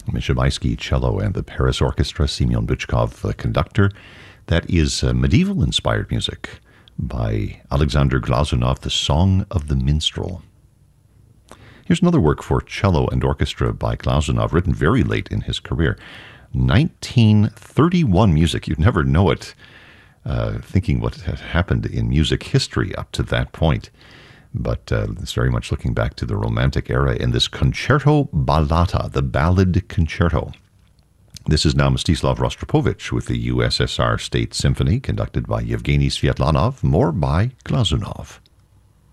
Mishabaisky, cello, and the Paris Orchestra, Semyon Bychkov, the conductor. That is medieval-inspired music by Alexander Glazunov, The Song of the Minstrel. Here's another work for cello and orchestra by Glazunov, written very late in his career. 1931 music. You'd never know it, thinking what had happened in music history up to that point. But it's very much looking back to the Romantic era in this Concerto Ballata, the Ballad Concerto. This is now Mstislav Rostropovich with the USSR State Symphony, conducted by Yevgeny Sviatlanov, more by Glazunov.